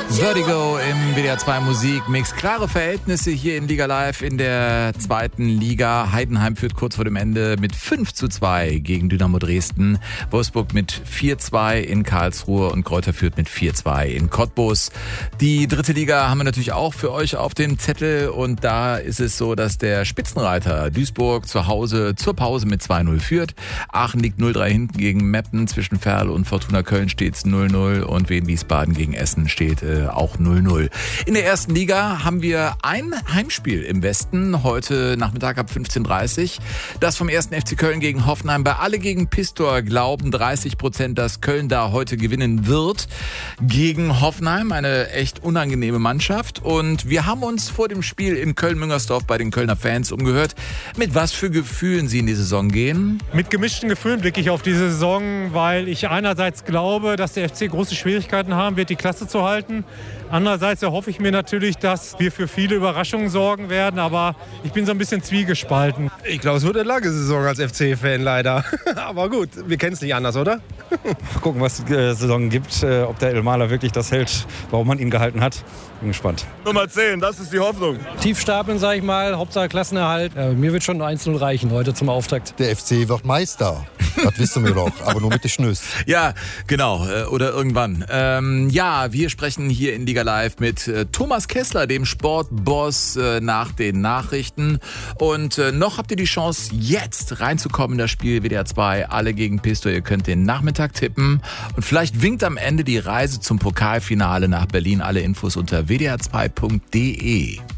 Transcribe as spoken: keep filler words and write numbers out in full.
Vertigo im W D R zwei Musikmix. Klare Verhältnisse hier in Liga Live in der zweiten Liga. Heidenheim führt kurz vor dem Ende mit fünf zu zwei gegen Dynamo Dresden. Wolfsburg mit vier zwei in Karlsruhe und Greuther Fürth mit vier zwei in Cottbus. Die dritte Liga haben wir natürlich auch für euch auf dem Zettel und da ist es so, dass der Spitzenreiter Duisburg zu Hause zur Pause mit zwei null führt. Aachen liegt null drei hinten gegen Meppen. Zwischen Ferl und Fortuna Köln steht es null null und Wien Wiesbaden gegen Essen steht äh, auch null null. In der ersten Liga haben wir ein Heimspiel im Westen, heute Nachmittag ab fünfzehn Uhr dreißig. Das vom ersten F C Köln gegen Hoffenheim. Bei Alle gegen Pistor glauben dreißig Prozent, dass Köln da heute gewinnen wird gegen Hoffenheim. Eine echt unangenehme Mannschaft. Und wir haben uns vor dem Spiel in Köln-Müngersdorf bei den Kölner Fans umgehört, mit was für Gefühlen sie in die Saison gehen. Mit gemischten Gefühlen blicke ich auf die Saison, weil ich einerseits glaube, dass der F C große Schwierigkeiten haben wird, die Klasse zu halten. Andererseits erhoffe ich mir natürlich, dass wir für viele Überraschungen sorgen werden, aber ich bin so ein bisschen zwiegespalten. Ich glaube, es wird eine lange Saison als F C-Fan leider. Aber gut, wir kennen es nicht anders, oder? Gucken, was die äh, Saison gibt, äh, ob der Elmaler wirklich das hält, warum man ihn gehalten hat. Bin gespannt. Nummer zehn, das ist die Hoffnung. Tief stapeln, sag ich mal, Hauptsache Klassenerhalt. Äh, mir wird schon eins null reichen heute zum Auftakt. Der F C wird Meister. Das wissen wir doch, aber nur mit den Schnüss. Ja, genau, äh, oder irgendwann. Ähm, ja, wir sprechen hier in Liga Live mit äh, Thomas Kessler, dem Sportboss, äh, nach den Nachrichten. Und äh, noch habt ihr die Chance, jetzt reinzukommen in das Spiel W D R zwei, Alle gegen Pistor. Ihr könnt den Nachmittag tippen und vielleicht winkt am Ende die Reise zum Pokalfinale nach Berlin. Alle Infos unter w d r zwei punkt d e.